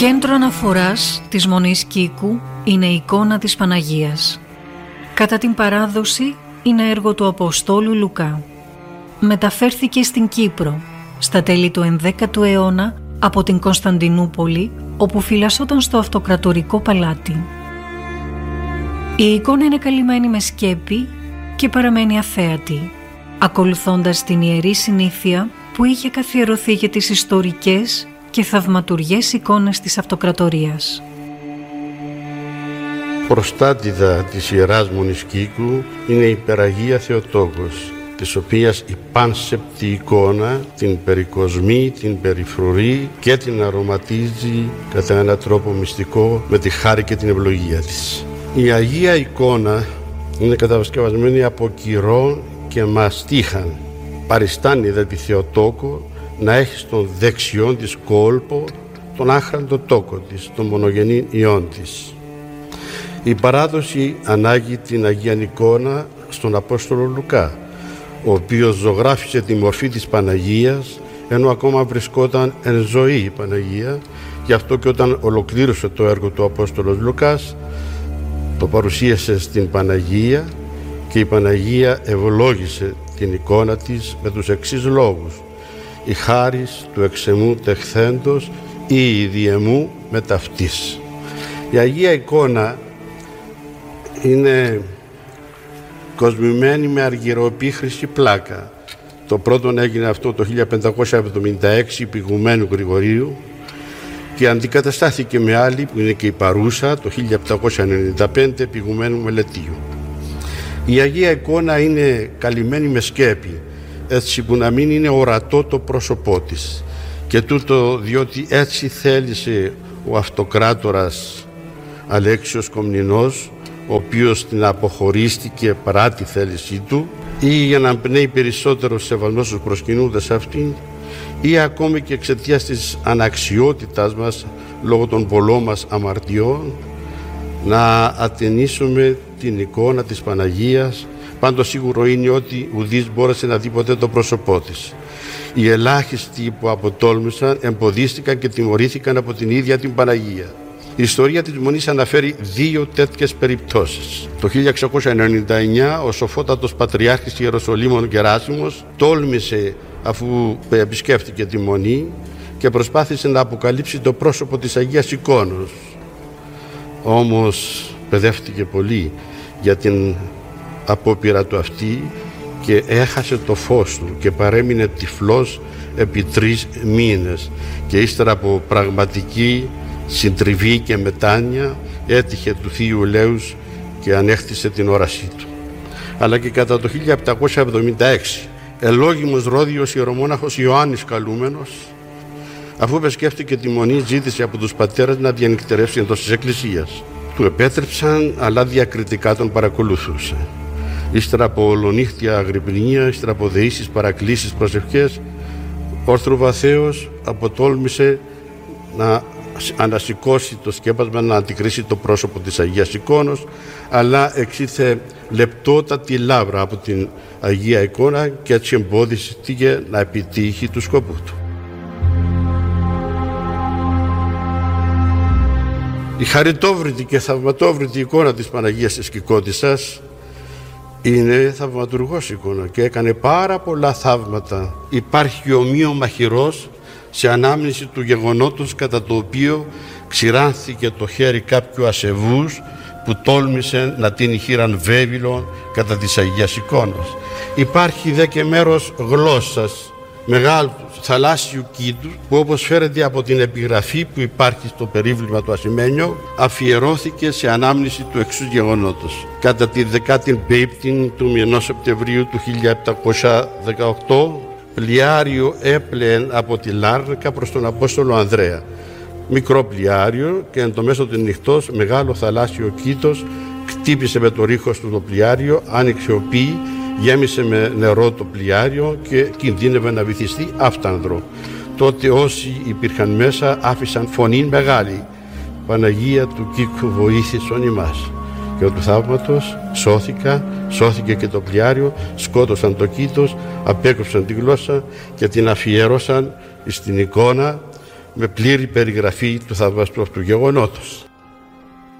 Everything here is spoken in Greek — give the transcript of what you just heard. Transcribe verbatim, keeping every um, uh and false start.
Κέντρο αναφοράς της Μονής Κίκου είναι η εικόνα της Παναγίας. Κατά την παράδοση είναι έργο του Αποστόλου Λουκά. Μεταφέρθηκε στην Κύπρο στα τέλη του ενδέκατου αιώνα από την Κωνσταντινούπολη, όπου φυλασσόταν στο αυτοκρατορικό παλάτι. Η εικόνα είναι καλυμμένη με σκέπη και παραμένει αθέατη, ακολουθώντας την ιερή συνήθεια που είχε καθιερωθεί για τις ιστορικές και θαυματουργές εικόνες της αυτοκρατορίας. Προστάτηδα της Ιεράς Μονής Κίκου είναι η Υπεραγία Θεοτόκος, της οποίας η πάνσεπτη εικόνα την περικοσμεί, την περιφρουρεί και την αρωματίζει κατά έναν τρόπο μυστικό με τη χάρη και την ευλογία της. Η Αγία εικόνα είναι κατασκευασμένη από κυρό και μαστίχαν. Παριστάνει δε τη Θεοτόκο να έχει στον δεξιόν της κόλπο τον άχραντο τόκο της, τον μονογενή ιόν της. Η παράδοση ανάγει την Αγία εικόνα στον Απόστολο Λουκά, ο οποίος ζωγράφισε τη μορφή της Παναγίας ενώ ακόμα βρισκόταν εν ζωή η Παναγία. Γι' αυτό και όταν ολοκλήρωσε το έργο του Απόστολος Λουκάς, το παρουσίασε στην Παναγία και η Παναγία ευλόγησε την εικόνα της με τους εξής λόγους: η χάρις του εξεμού τεχθέντος ή η διεμού με ταυτής. Η Αγία εικόνα είναι κοσμημένη με αργυροπίχρηση πλάκα. Το πρώτο έγινε αυτό το χίλια πεντακόσια εβδομήντα έξι πηγουμένου Γρηγορίου και αντικαταστάθηκε με άλλη που είναι και η παρούσα το χίλια επτακόσια ενενήντα πέντε πηγουμένου Μελετίου. Η Αγία εικόνα είναι καλυμμένη με σκέπη, έτσι που να μην είναι ορατό το πρόσωπό της, και τούτο διότι έτσι θέλησε ο αυτοκράτορας Αλέξιος Κομνηνός, ο οποίος την αποχωρίστηκε παρά τη θέλησή του, ή για να πνέει περισσότερο σεβασμό στους προσκυνούντες αυτήν, ή ακόμη και εξαιτίας της αναξιότητάς μας λόγω των πολλών μας αμαρτιών, να ατενίσουμε την εικόνα της Παναγίας. Πάντως σίγουρο είναι ότι ουδής μπόρεσε να δει ποτέ το πρόσωπό της. Οι ελάχιστοι που αποτόλμησαν εμποδίστηκαν και τιμωρήθηκαν από την ίδια την Παναγία. Η ιστορία της Μονής αναφέρει δύο τέτοιες περιπτώσεις. Το χίλια εξακόσια ενενήντα εννιά ο σοφότατος Πατριάρχης Ιεροσολύμων Γεράσιμος τόλμησε, αφού επισκέφτηκε τη Μονή, και προσπάθησε να αποκαλύψει το πρόσωπο της Αγίας Εικόνος. Όμως παιδεύτηκε πολύ για την απόπειρα του αυτή και έχασε το φως του και παρέμεινε τυφλός επί τρεις μήνες, και ύστερα από πραγματική συντριβή και μετάνοια έτυχε του Θείου Λέους και ανέχτησε την όρασή του. Αλλά και κατά το χίλια επτακόσια εβδομήντα έξι ελόγιμος Ρόδιος ιερομόναχος Ιωάννης Καλούμενος, αφού επισκέφτηκε τη Μονή, ζήτησε από τους πατέρες να διανυκτερεύσει εντός της Εκκλησίας. Του επέτρεψαν, αλλά διακριτικά τον παρακολουθούσε. Ύστερα από ολονύχτια αγρυπνία, ύστερα από δεήσεις, παρακλήσεις, προσευχές, ορθροβαθέως αποτόλμησε να ανασηκώσει το σκέπασμα, να αντικρίσει το πρόσωπο της Αγίας Εικόνος, αλλά εξήθε λεπτότατη λάβρα από την Αγία Εικόνα και έτσι εμπόδιστηκε να επιτύχει του σκοπού του. Η χαριτόβρητη και θαυματόβρητη εικόνα της Παναγίας της Κικότισσας είναι θαυματουργός εικόνα και έκανε πάρα πολλά θαύματα. Υπάρχει ομοίωμα χειρός σε ανάμνηση του γεγονότος κατά το οποίο ξηράνθηκε το χέρι κάποιου ασεβούς που τόλμησε να τίνει χείραν βέβυλων κατά της Αγίας Εικόνας. Υπάρχει δε και μέρος γλώσσας μεγάλου θαλάσσιου κήντου που, όπως φέρεται από την επιγραφή που υπάρχει στο περίβλημα του Ασημένιο, αφιερώθηκε σε ανάμνηση του εξούς γεγονότος. Κατά τη δεκάτη πέμπτη του μηνός Σεπτεμβρίου του χίλια επτακόσια δεκαοκτώ, πλοιάριο έπλεεν από τη Λάρνακα προς τον Απόστολο Ανδρέα. Μικρό πλοιάριο και εν το μέσο του νυχτός μεγάλο θαλάσσιο κήτος κτύπησε με το ρίχος του το πλοιάριο, άνοιξε ο πύη, γέμισε με νερό το πλοιάριο και κινδύνευε να βυθιστεί άφτανδρο. Τότε όσοι υπήρχαν μέσα άφησαν φωνήν μεγάλη: Παναγία του Κίκου βοήθησον ημάς. Και του θαύματος σώθηκα, σώθηκε και το πλοιάριο, σκότωσαν το κήτος, απέκοψαν τη γλώσσα και την αφιέρωσαν στην εικόνα με πλήρη περιγραφή του θαυμαστού αυτού γεγονότος.